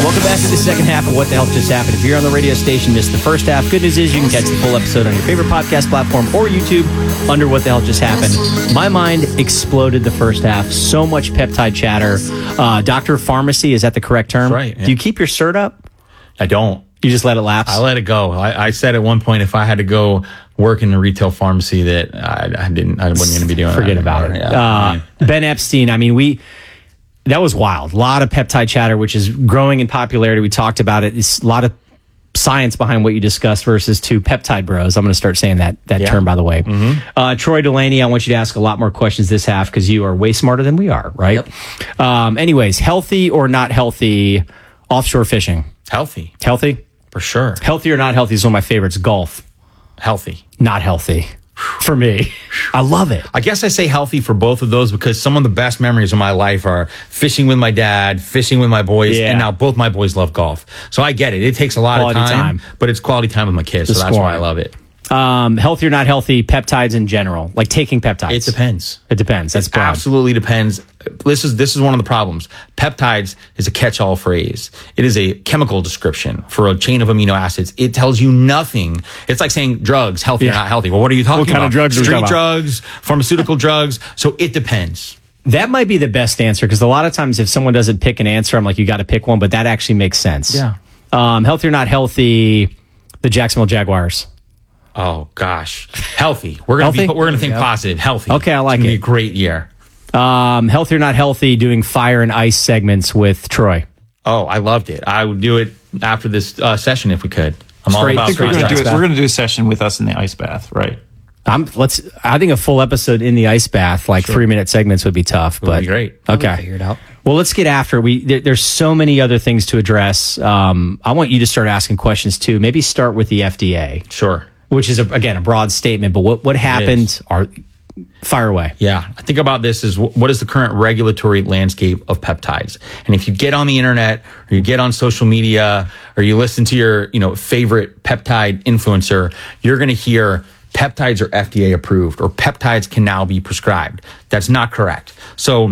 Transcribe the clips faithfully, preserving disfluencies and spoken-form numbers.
Welcome back to the second half of What the Health Just Happened. If you're on the radio station, missed the first half, good news is you can catch the full episode on your favorite podcast platform or YouTube under What the Health Just Happened. My mind exploded the first half. So much peptide chatter. Uh, Doctor Pharmacy, is that the correct term? That's right. Yeah. Do you keep your cert up? I don't. You just let it lapse? I let it go. I, I said at one point, if I had to go work in a retail pharmacy, that I, I didn't, I wasn't going to be doing. Forget that about anymore. it. Yeah. Uh, I mean, Ben Epstein, I mean, we... That was wild. A lot of peptide chatter, which is growing in popularity. We talked about it. It's a lot of science behind what you discussed versus two peptide bros. I'm going to start saying that that Yeah. term, by the way. Mm-hmm. Uh, Troy Delaney, I want you to ask a lot more questions this half because you are way smarter than we are, right? Yep. Um, anyways, healthy or not healthy offshore fishing? healthy Healthy? for sure. Healthy or not healthy is one of my favorites. Golf. Healthy. Not healthy for me. I love it. I guess I say healthy for both of those because some of the best memories of my life are fishing with my dad, fishing with my boys, Yeah. and now both my boys love golf. So I get it. It takes a lot Quality of time, time. but it's quality time with my kids. The So that's scoring. why I love it. Um, healthy or not healthy peptides in general, like taking peptides. It depends. It depends. That's broad. Absolutely depends. This is this is one of the problems. Peptides is a catch-all phrase. It is a chemical description for a chain of amino acids. It tells you nothing. It's like saying drugs, healthy Yeah. or not healthy. Well, what are you talking What kind about? of drugs are we Street talking about? drugs, pharmaceutical drugs. So it depends. That might be the best answer because a lot of times if someone doesn't pick an answer, I'm like, you got to pick one, but that actually makes sense. Yeah. Um, healthy or not healthy, the Jacksonville Jaguars. Oh gosh, healthy. We're gonna Healthy? be, we're gonna think positive. Healthy. Okay, I like it's gonna it. Be a great year. Um, healthy or not healthy, doing fire and ice segments with Troy. Oh, I loved it. I would do it after this uh, session if we could. I'm all Straight- about I think we're Straight going to ice do it. bath. We're going to do a session with us in the ice bath, right? I'm let's. I think a full episode in the ice bath, like three minute segments, would be tough. Would but be great. Okay, Figure it out. Well, let's get after it. We there, there's so many other things to address. Um, I want you to start asking questions too. Maybe start with the F D A, Sure. which is a, again a broad statement. But what what happened? Are fire away. Yeah, I think about this as wh- what is the current regulatory landscape of peptides? And if you get on the internet or you get on social media or you listen to your, you know, favorite peptide influencer, you're going to hear peptides are F D A approved or peptides can now be prescribed. That's not correct. So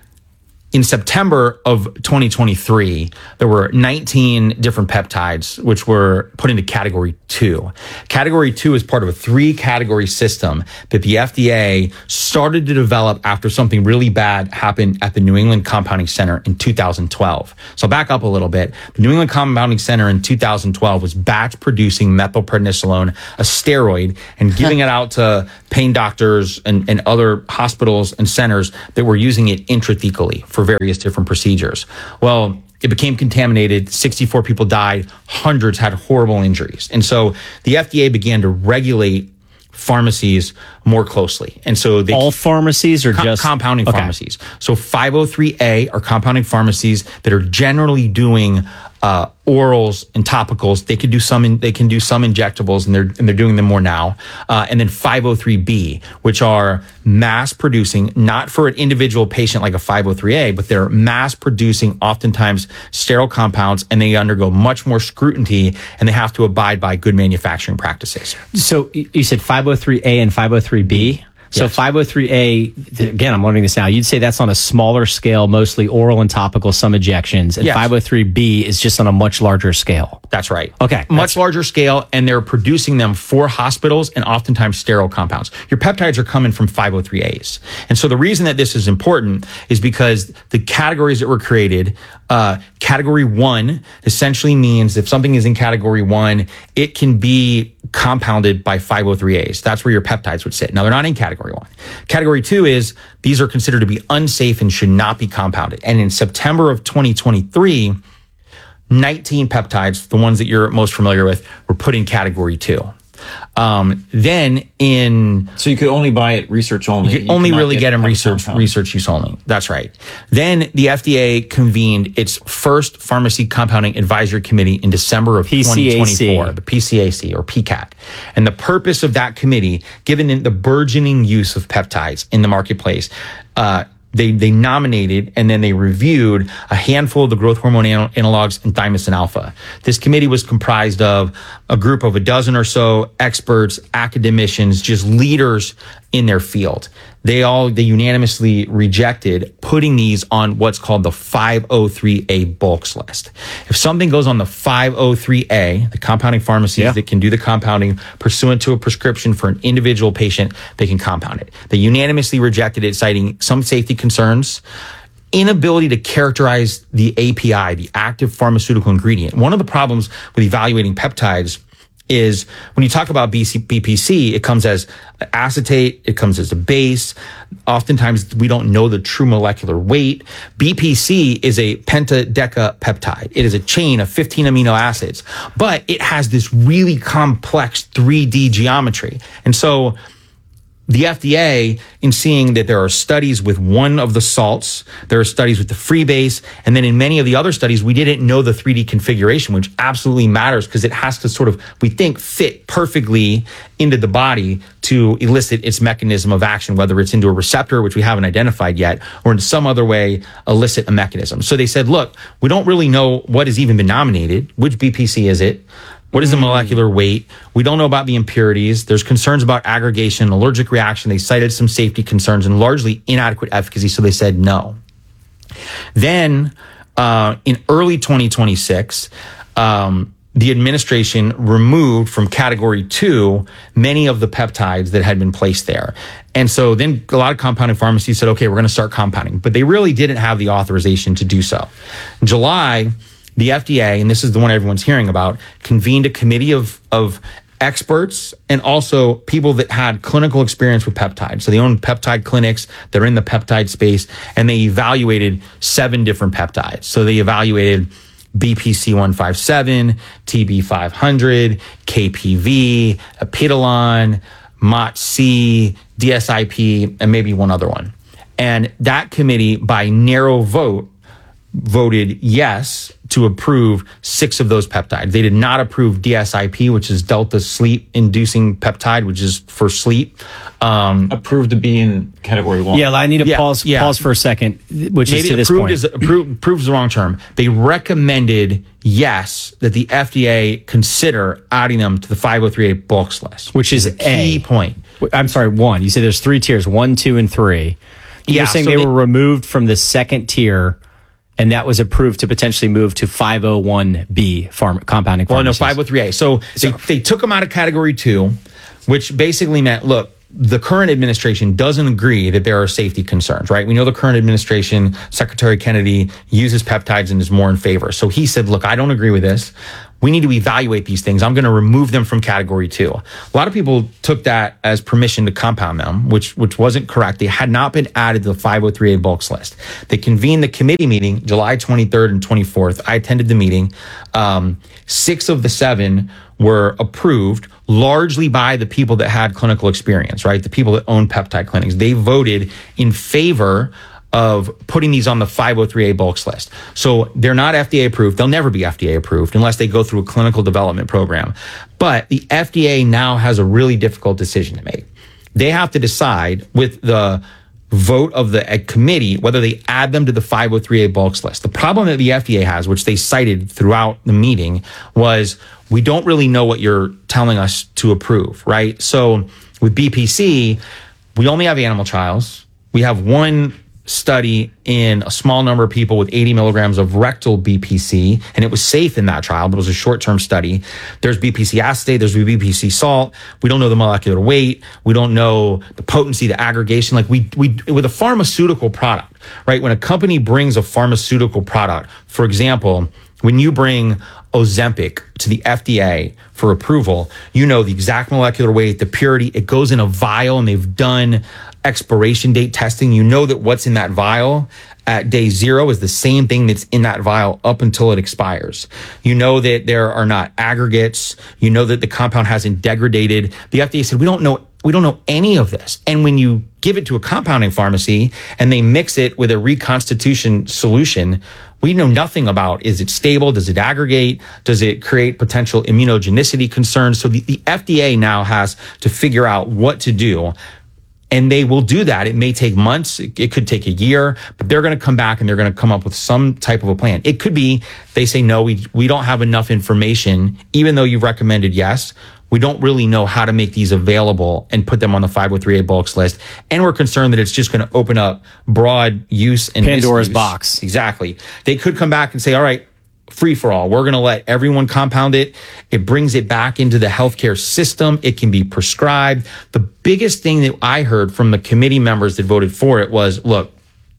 in September of twenty twenty-three, there were nineteen different peptides which were put into category two. Category two is part of a three category system that the F D A started to develop after something really bad happened at the New England Compounding Center in two thousand twelve. So back up a little bit. The New England Compounding Center in two thousand twelve was batch producing methylprednisolone, a steroid, and giving it out to pain doctors and, and other hospitals and centers that were using it intrathecally for various different procedures. Well, it became contaminated. sixty-four people died. Hundreds had horrible injuries. And so the F D A began to regulate pharmacies more closely. And so they All pharmacies or Com- just compounding Okay. pharmacies. So five oh three A are compounding pharmacies that are generally doing uh, orals and topicals. They could do some. In, they can do some injectables, and they're and they're doing them more now. Uh, and then five oh three B, which are mass producing, not for an individual patient like a five oh three A, but they're mass producing, oftentimes sterile compounds, and they undergo much more scrutiny, and they have to abide by good manufacturing practices. So y- you said five oh three A and five oh three B. So Yes. five oh three A, th- again, I'm learning this now. You'd say that's on a smaller scale, mostly oral and topical, some injections. And Yes. five oh three B is just on a much larger scale. That's right. Okay. Much larger scale, and they're producing them for hospitals and oftentimes sterile compounds. Your peptides are coming from five oh three A's. And so the reason that this is important is because the categories that were created, uh, category one essentially means if something is in category one, it can be compounded by five oh three A's. That's where your peptides would sit. Now, they're not in category one. Category two is these are considered to be unsafe and should not be compounded. And in September of twenty twenty-three, nineteen peptides, the ones that you're most familiar with, were put in category two. Um, then in So you could only buy it research only. you can only cannot really get them have a research compound. research use only. That's right. Then the F D A convened its first Pharmacy Compounding Advisory Committee in December of P C A C. twenty twenty-four, the P C A C or P C A C. And the purpose of that committee, given the burgeoning use of peptides in the marketplace, uh, They they nominated and then they reviewed a handful of the growth hormone anal- analogs and thymosin alpha. This committee was comprised of a group of a dozen or so experts, academicians, just leaders in their field. they all, they unanimously rejected putting these on what's called the five oh three A bulks list. If something goes on the five oh three A, the compounding pharmacies Yeah. that can do the compounding pursuant to a prescription for an individual patient, they can compound it. They unanimously rejected it, citing some safety concerns, inability to characterize the A P I, the active pharmaceutical ingredient. One of the problems with evaluating peptides is when you talk about B P C, it comes as acetate, it comes as a base. Oftentimes we don't know the true molecular weight. B P C is a pentadecapeptide. It is a chain of fifteen amino acids, but it has this really complex three D geometry. And so the F D A, in seeing that there are studies with one of the salts, there are studies with the free base, and then in many of the other studies, we didn't know the three D configuration, which absolutely matters because it has to sort of, we think, fit perfectly into the body to elicit its mechanism of action, whether it's into a receptor, which we haven't identified yet, or in some other way elicit a mechanism. So they said, look, we don't really know what has even been nominated. Which B P C is it? What is the molecular weight? We don't know about the impurities. There's concerns about aggregation, allergic reaction. They cited some safety concerns and largely inadequate efficacy, so they said no. Then, uh, in early twenty twenty-six, um, the administration removed from category two many of the peptides that had been placed there. And so then a lot of compounding pharmacies said, okay, we're going to start compounding, but they really didn't have the authorization to do so. In July, the F D A, and this is the one everyone's hearing about, convened a committee of, of experts and also people that had clinical experience with peptides. So they own peptide clinics, they're in the peptide space, and they evaluated seven different peptides. So they evaluated B P C one fifty-seven, T B five hundred, K P V, Apidolon, M O T C, D S I P, and maybe one other one. And that committee, by narrow vote, voted yes to approve six of those peptides. They did not approve D S I P, which is delta sleep inducing peptide, which is for sleep. Um, Approved to be in category one. Yeah, I need to Yeah, pause yeah. pause for a second, which is maybe to this approved point. is approved, approved is the wrong term. They recommended yes that the F D A consider adding them to the five oh three A bulks list, Which is a key A. point. I'm sorry, one. You said there's three tiers, one, two, and three. You're Yeah, saying so they, they- were removed from the second tier, and that was approved to potentially move to five oh one B pharma, compounding Well, no, pharmacies. five oh three A. So, they, they took them out of category two, which basically meant, look, the current administration doesn't agree that there are safety concerns, right? We know the current administration, Secretary Kennedy, uses peptides and is more in favor. So he said, look, I don't agree with this. We need to evaluate these things. I'm going to remove them from category two. A lot of people took that as permission to compound them, which which wasn't correct. They had not been added to the five oh three A bulks list. They convened the committee meeting July twenty-third and twenty-fourth. I attended the meeting. Um, six of the seven were approved largely by the people that had clinical experience, right? The people that own peptide clinics. They voted in favor of putting these on the five oh three A bulks list. So they're not F D A approved. They'll never be F D A approved unless they go through a clinical development program. But the F D A now has a really difficult decision to make. They have to decide with the vote of the uh, committee whether they add them to the five oh three A bulks list. The problem that the F D A has, which they cited throughout the meeting, was we don't really know what you're telling us to approve, right? So with B P C, we only have animal trials. We have one study in a small number of people with eighty milligrams of rectal B P C, and it was safe in that trial, but it was a short-term study. There's B P C acetate, there's B P C salt. We don't know the molecular weight. We don't know the potency, the aggregation. Like we, we, with a pharmaceutical product, right? When a company brings a pharmaceutical product, for example, when you bring Ozempic to the F D A for approval, you know the exact molecular weight, the purity. It goes in a vial, and they've done expiration date testing. You know that what's in that vial at day zero is the same thing that's in that vial up until it expires. You know that there are not aggregates. You know that the compound hasn't degraded. The F D A said, we don't know We don't know any of this. And when you give it to a compounding pharmacy and they mix it with a reconstitution solution, we know nothing about, is it stable? Does it aggregate? Does it create potential immunogenicity concerns? So the, the F D A now has to figure out what to do. And they will do that. It may take months. It, it could take a year, but they're going to come back and they're going to come up with some type of a plan. It could be they say, no, we, we don't have enough information. Even though you've recommended yes, We don't really know how to make these available and put them on the five oh three A bulks list. And we're concerned that it's just going to open up broad use and Pandora's misuse. box. Exactly. They could come back and say, all right, free for all. We're going to let everyone compound it. It brings it back into the healthcare system. It can be prescribed. The biggest thing that I heard from the committee members that voted for it was, look,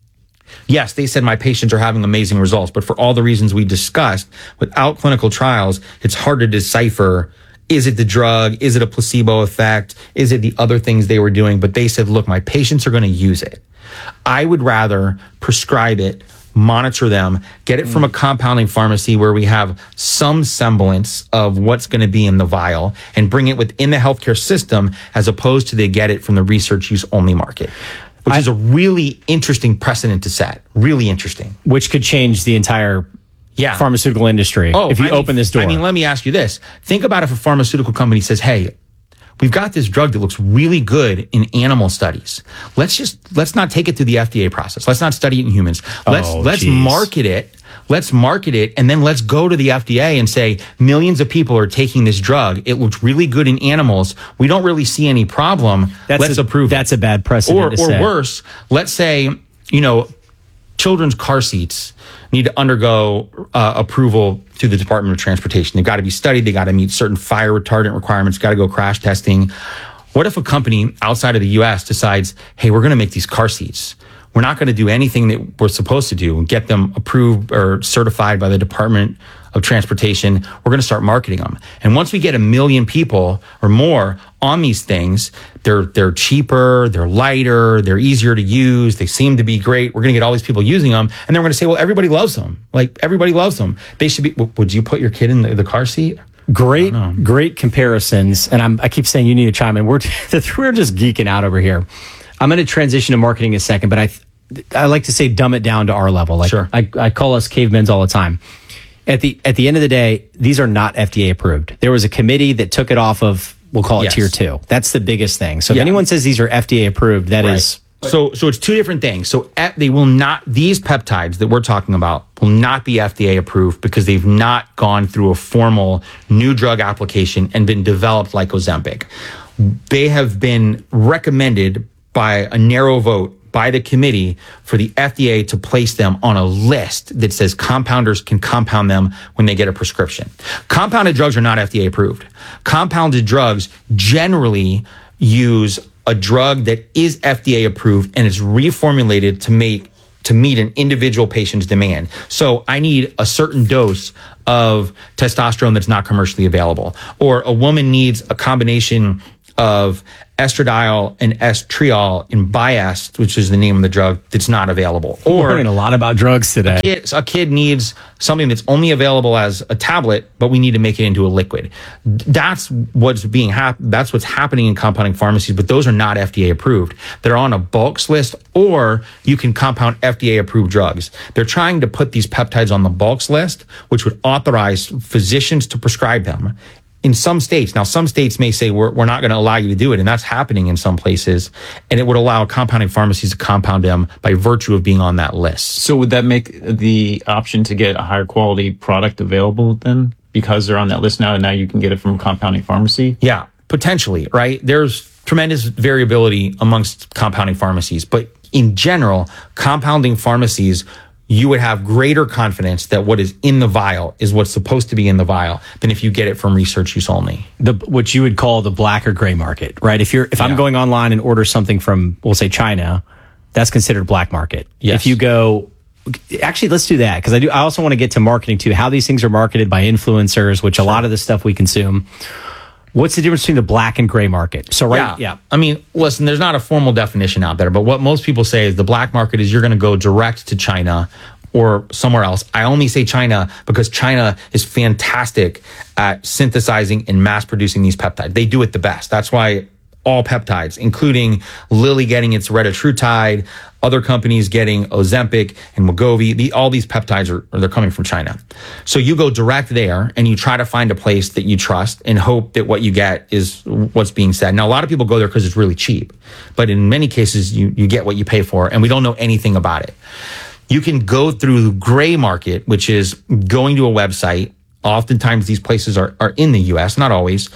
yes, they said my patients are having amazing results, but for all the reasons we discussed, without clinical trials, it's hard to decipher, is it the drug? Is it a placebo effect? Is it the other things they were doing? But they said, look, my patients are going to use it. I would rather prescribe it, monitor them, get it from a compounding pharmacy where we have some semblance of what's going to be in the vial and bring it within the healthcare system as opposed to they get it from the research use only market. Which I, is a really interesting precedent to set. Really interesting. Which could change the entire yeah. pharmaceutical industry oh, if you I open mean, this door. I mean, let me ask you this. Think about if a pharmaceutical company says, hey, we've got this drug that looks really good in animal studies. Let's just, let's not take it through the F D A process. Let's not study it in humans. Let's, oh, let's geez. market it. Let's market it, and then let's go to the F D A and say, millions of people are taking this drug. It looks really good in animals. We don't really see any problem. That's let's a, approve That's it. a bad precedent Or, to or say. worse, let's say, you know, children's car seats need to undergo uh, approval through the Department of Transportation. They've got to be studied. They got to meet certain fire retardant requirements, got to go crash testing. What if a company outside of the U S decides, hey, we're going to make these car seats. We're not going to do anything that we're supposed to do and get them approved or certified by the Department of Transportation. We're going to start marketing them. And once we get a million people or more on these things, they're they're cheaper, they're lighter, they're easier to use, they seem to be great. We're going to get all these people using them. And then we're going to say, well, everybody loves them. Like, everybody loves them. They should be, would you put your kid in the, the car seat? Great, great comparisons. And I'm, I keep saying you need to chime in. We're, we're just geeking out over here. I'm going to transition to marketing in a second, but I I like to say dumb it down to our level. Like sure. I, I call us cavemen all the time. At the at the end of the day, these are not F D A approved. There was a committee that took it off of, we'll call it yes. tier two. That's the biggest thing. So yeah. if anyone says these are F D A approved, that right. is... So so it's two different things. So at, they will not, these peptides that we're talking about will not be F D A approved because they've not gone through a formal new drug application and been developed like Ozempic. They have been recommended by a narrow vote by the committee for the F D A to place them on a list that says compounders can compound them when they get a prescription. Compounded drugs are not F D A approved. Compounded drugs generally use a drug that is F D A approved and is reformulated to make to meet an individual patient's demand. So I need a certain dose of testosterone that's not commercially available, or a woman needs a combination of estradiol and estriol in Biest, which is the name of the drug, that's not available. Or we're learning a lot about drugs today. A kid, a kid needs something that's only available as a tablet, but we need to make it into a liquid. That's what's being hap- That's what's happening in compounding pharmacies, but those are not F D A approved. They're on a bulks list, or you can compound F D A approved drugs. They're trying to put these peptides on the bulks list, which would authorize physicians to prescribe them. In some states, now some states may say we're, we're not going to allow you to do it, and that's happening in some places, and it would allow compounding pharmacies to compound them by virtue of being on that list. So would that make the option to get a higher quality product available then? Because they're on that list now, and now you can get it from a compounding pharmacy? Yeah, potentially, right? There's tremendous variability amongst compounding pharmacies, but in general, compounding pharmacies, you would have greater confidence that what is in the vial is what's supposed to be in the vial than if you get it from research use only. The what you would call the black or gray market, right? If you're if yeah. I'm going online and order something from, we'll say China, that's considered black market. Yes. If you go, actually, let's do that, because I do. I also want to get to marketing too. How these things are marketed by influencers, which a lot of the stuff we consume. What's the difference between the black and gray market? So right, yeah. yeah. I mean, listen, there's not a formal definition out there, but what most people say is the black market is you're going to go direct to China or somewhere else. I only say China because China is fantastic at synthesizing and mass producing these peptides. They do it the best. That's why all peptides, including Lilly getting its retatrutide, other companies getting Ozempic and Wegovy, the, all these peptides are, they're coming from China. So you go direct there and you try to find a place that you trust and hope that what you get is what's being said. Now, a lot of people go there because it's really cheap, but in many cases you, you get what you pay for, and we don't know anything about it. You can go through the gray market, which is going to a website. Oftentimes these places are, are in the U S, not always.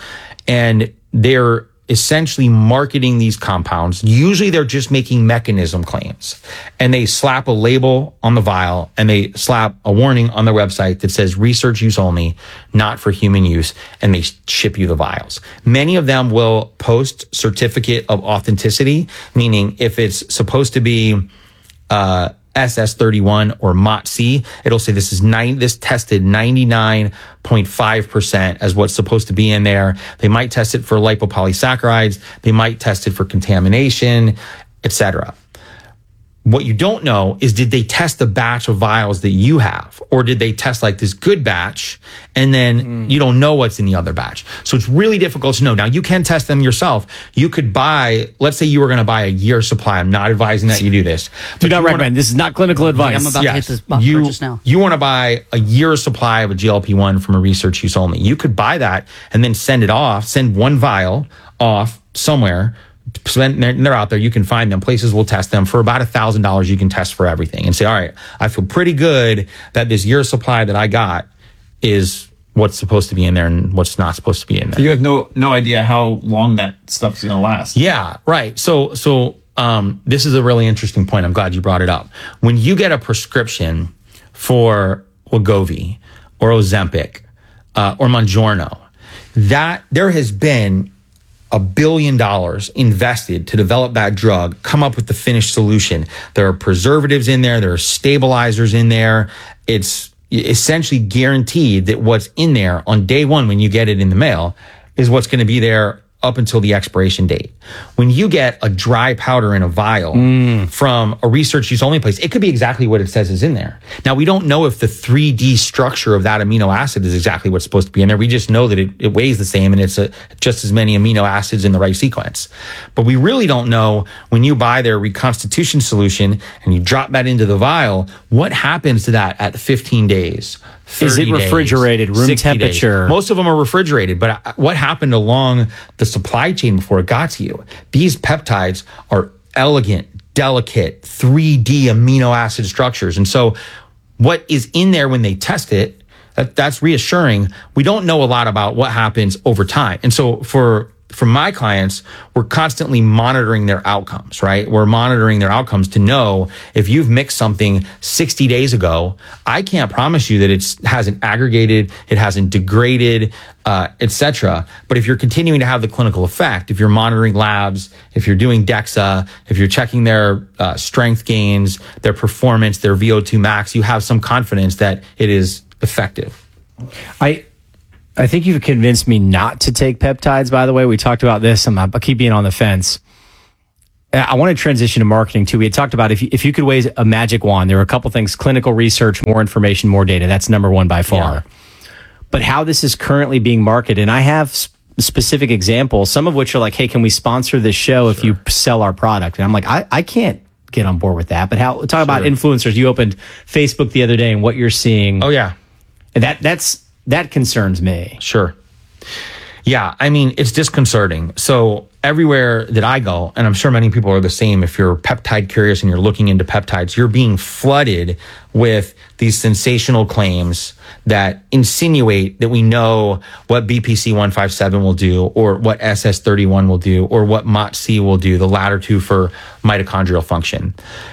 and they're essentially marketing these compounds. Usually they're just making mechanism claims, and they slap a label on the vial and they slap a warning on their website that says research use only, not for human use, and they ship you the vials. Many of them will post certificate of authenticity, meaning if it's supposed to be uh S S thirty-one or M O T C, it'll say this is nine, this tested ninety-nine point five percent as what's supposed to be in there. They might test it for lipopolysaccharides. They might test it for contamination, et cetera. What you don't know is, did they test the batch of vials that you have, or did they test like this good batch and then mm. you don't know what's in the other batch? So it's really difficult to know. Now you can test them yourself. You could buy, let's say you were going to buy a year supply. I'm not advising that you do this. Do not recommend. Wanna, this is not clinical advice. I'm about yes, to hit this you, purchase now. You want to buy a year supply of a G L P one from a research use only. You could buy that and then send it off, send one vial off somewhere. They're out there. You can find them. Places will test them for about a thousand dollars. You can test for everything and say, all right, I feel pretty good that this year supply that I got is what's supposed to be in there and what's not supposed to be in there. You have no no idea how long that stuff's going to last. Yeah, right. So so um, this is a really interesting point. I'm glad you brought it up. When you get a prescription for Wegovy or Ozempic uh, or Mounjaro, that there has been a billion dollars invested to develop that drug, come up with the finished solution. There are preservatives in there. There are stabilizers in there. It's essentially guaranteed that what's in there on day one when you get it in the mail is what's going to be there up until the expiration date. When you get a dry powder in a vial mm. from a research use only place, it could be exactly what it says is in there. Now, we don't know if the three D structure of that amino acid is exactly what's supposed to be in there. We just know that it, it weighs the same and it's a, just as many amino acids in the right sequence. But we really don't know, when you buy their reconstitution solution and you drop that into the vial, what happens to that at fifteen days. Is it refrigerated, days, room temperature? Days. Most of them are refrigerated, but what happened along the supply chain before it got to you? These peptides are elegant, delicate, three D amino acid structures. And so what is in there when they test it, that, that's reassuring. We don't know a lot about what happens over time. And so for for my clients, we're constantly monitoring their outcomes, right? We're monitoring their outcomes to know if you've mixed something sixty days ago, I can't promise you that it hasn't aggregated, it hasn't degraded, uh, et cetera. But if you're continuing to have the clinical effect, if you're monitoring labs, if you're doing DEXA, if you're checking their uh, strength gains, their performance, their V O two max, you have some confidence that it is effective. I... I think you've convinced me not to take peptides, by the way. We talked about this. I'm, I keep being on the fence. I want to transition to marketing, too. We had talked about if you, if you could wave a magic wand, there are a couple things: clinical research, more information, more data. That's number one by far. Yeah. But how this is currently being marketed, and I have sp- specific examples, some of which are like, hey, can we sponsor this show sure. if you sell our product? And I'm like, I, I can't get on board with that. But how talk sure. about influencers. You opened Facebook the other day and what you're seeing. Oh, yeah. And that that's... That concerns me. Sure. Yeah, I mean, it's disconcerting. So everywhere that I go, and I'm sure many people are the same, if you're peptide curious and you're looking into peptides, you're being flooded with these sensational claims that insinuate that we know what B P C one fifty-seven will do, or what S S thirty-one will do, or what M O T C will do, the latter two for mitochondrial function.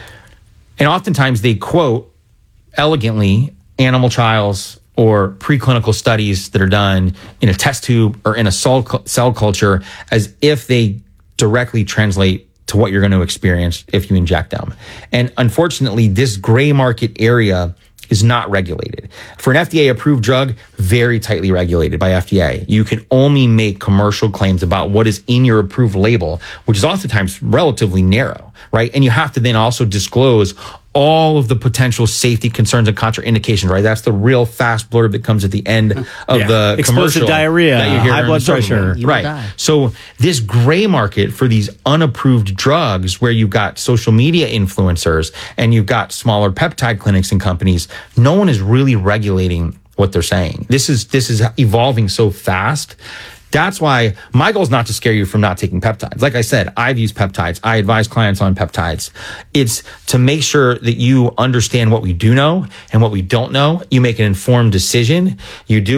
And oftentimes they quote elegantly animal trials or preclinical studies that are done in a test tube or in a cell, cell culture as if they directly translate to what you're going to experience if you inject them. And unfortunately, this gray market area is not regulated. For an F D A-approved drug, very tightly regulated by F D A. You can only make commercial claims about what is in your approved label, which is oftentimes relatively narrow, right? And you have to then also disclose all of the potential safety concerns and contraindications, right? That's the real fast blurb that comes at the end of yeah. the Explosive commercial. diarrhea, high blood pressure. Right. Die. So this gray market for these unapproved drugs, where you've got social media influencers and you've got smaller peptide clinics and companies, no one is really regulating what they're saying. This is this is evolving so fast. That's why my goal is not to scare you from not taking peptides. Like I said, I've used peptides. I advise clients on peptides. It's to make sure that you understand what we do know and what we don't know. You make an informed decision. You do it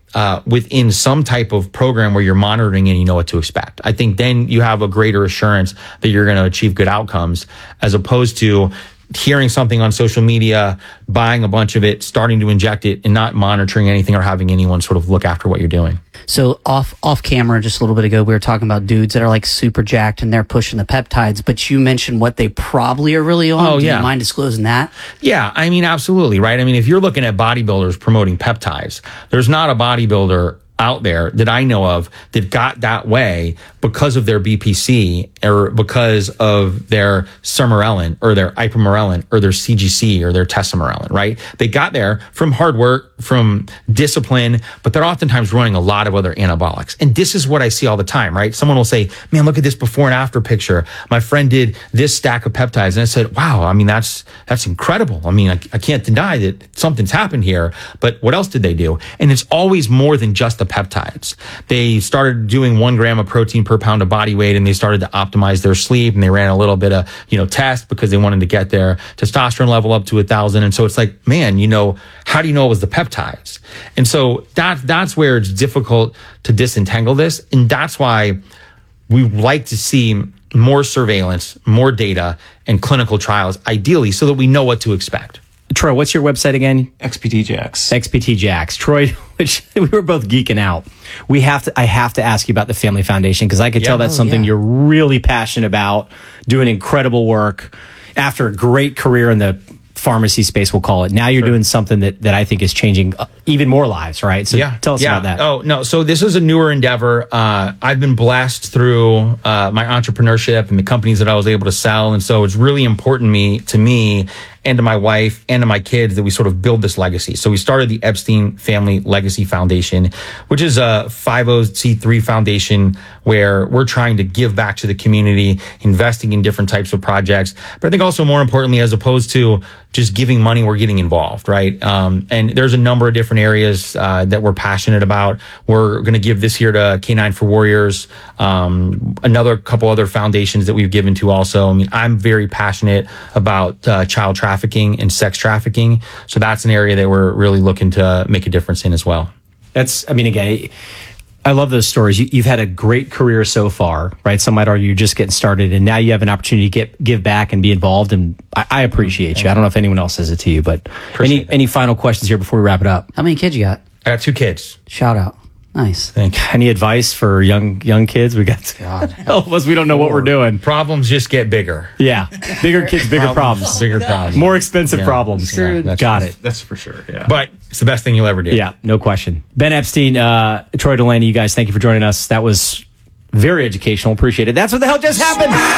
uh, within some type of program where you're monitoring and you know what to expect. I think then you have a greater assurance that you're going to achieve good outcomes, as opposed to hearing something on social media, buying a bunch of it, starting to inject it, and not monitoring anything or having anyone sort of look after what you're doing. So off off camera, just a little bit ago, we were talking about dudes that are like super jacked and they're pushing the peptides, but you mentioned what they probably are really on. Oh, Do yeah. you mind disclosing that? Yeah, I mean, absolutely, right? I mean, if you're looking at bodybuilders promoting peptides, there's not a bodybuilder out there that I know of that got that way because of their B P C or because of their sermorelin or their ipamorelin or their C G C or their tesamorelin, right? They got there from hard work, from discipline, but they're oftentimes running a lot of other anabolics. And this is what I see all the time, right? Someone will say, man, look at this before and after picture. My friend did this stack of peptides. And I said, wow, I mean, that's, that's incredible. I mean, I, I can't deny that something's happened here, but what else did they do? And it's always more than just the peptides. They started doing one gram of protein per pound of body weight, and they started to optimize their sleep, and they ran a little bit of, you know, test because they wanted to get their testosterone level up to a thousand. And so it's like, man, you know, how do you know it was the peptides? And so that, that's where it's difficult to disentangle this. And that's why we like to see more surveillance, more data, and clinical trials, ideally, so that we know what to expect. Troy, what's your website again? X P T Jax. X P T Jax. Troy, which we were both geeking out. We have to, I have to ask you about the Family Foundation, because I could tell Yeah. that's Oh, something yeah. you're really passionate about, doing incredible work after a great career in the pharmacy space, we'll call it. Now you're doing something that, that I think is changing uh, even more lives, right? So Yeah. tell us yeah. about that. Oh, no. So this is a newer endeavor. Uh, I've been blessed through uh, my entrepreneurship and the companies that I was able to sell. And so it's really important me to me and to my wife and to my kids that we sort of build this legacy. So we started the Epstein Family Legacy Foundation, which is a five oh c three foundation where we're trying to give back to the community, investing in different types of projects. But I think also more importantly, as opposed to just giving money, we're getting involved, right? Um, and there's a number of different areas uh, that we're passionate about. We're going to give this year to K nine for Warriors, um, another couple other foundations that we've given to also. I mean, I'm very passionate about uh, child trafficking and sex trafficking. So that's an area that we're really looking to make a difference in as well. That's, I mean, again, I love those stories. You, you've had a great career so far, right? Some might argue you're just getting started, and now you have an opportunity to get give back and be involved. And I, I appreciate you. I don't know if anyone else says it to you, but any any final questions here before we wrap it up? How many kids you got? I got two kids. Shout out. Nice. Thank you. Any advice for young young kids? We got God. help us. We don't know what we're doing. Problems just get bigger. Yeah, bigger kids, bigger problems, Bigger problems. more expensive Yeah. problems. Yeah, that's Got right. it. That's for sure. Yeah. But it's the best thing you'll ever do. Yeah, no question. Ben Epstein, uh, Troy Delaney, you guys, thank you for joining us. That was very educational. Appreciate it. That's what the hell just happened.